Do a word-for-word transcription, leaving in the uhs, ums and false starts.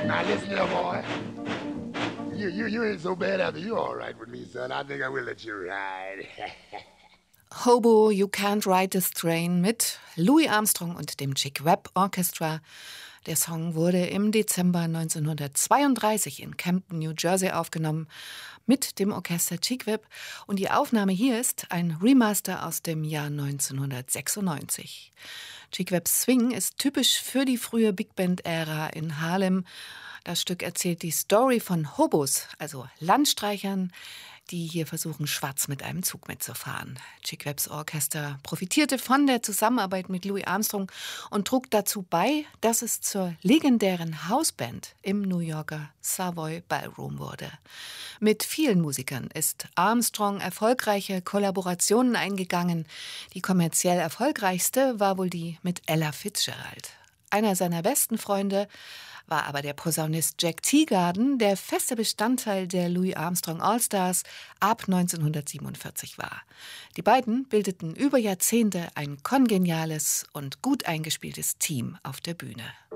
Now listen, little boy. You, you, you ain't so bad after you all right with me, son. I think I will let you ride. Hobo, You Can't Ride This Train mit Louis Armstrong und dem Chick Webb Orchestra. Der Song wurde im Dezember neunzehnhundertzweiunddreißig in Camden, New Jersey aufgenommen mit dem Orchester Chick Webb. Und die Aufnahme hier ist ein Remaster aus dem Jahr neunzehnhundertsechsundneunzig. Chick Webbs Swing ist typisch für die frühe Big Band-Ära in Harlem. Das Stück erzählt die Story von Hobos, also Landstreichern, die hier versuchen, schwarz mit einem Zug mitzufahren. Chick Webbs Orchester profitierte von der Zusammenarbeit mit Louis Armstrong und trug dazu bei, dass es zur legendären Hausband im New Yorker Savoy Ballroom wurde. Mit vielen Musikern ist Armstrong erfolgreiche Kollaborationen eingegangen. Die kommerziell erfolgreichste war wohl die mit Ella Fitzgerald. Einer seiner besten Freunde war aber der Posaunist Jack Teagarden, der fester Bestandteil der Louis Armstrong All-Stars ab neunzehnhundertsiebenundvierzig war. Die beiden bildeten über Jahrzehnte ein kongeniales und gut eingespieltes Team auf der Bühne.